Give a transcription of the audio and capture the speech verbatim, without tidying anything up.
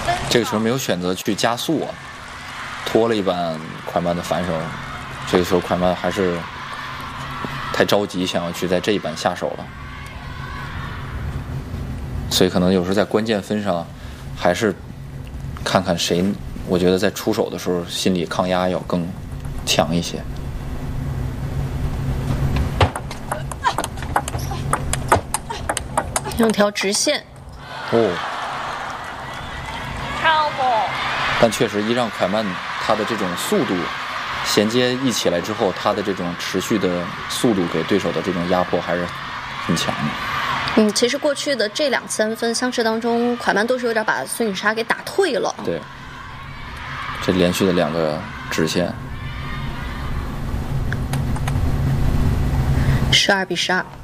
这个时候没有选择去加速啊，拖了一板快慢的反手。这个时候快慢还是太着急，想要去在这一板下手了，所以可能有时候在关键分上，还是看看谁。我觉得在出手的时候，心理抗压要更强一些。 用条直线。 哦。但确实，一让快慢他的这种速度衔接一起来之后，他的这种持续的速度给对手的这种压迫还是很强的。 嗯，其实过去的这两三分相持当中，快慢都是有点把孙颖莎给打退了。 对。这连续的两个直线， 十二比十二。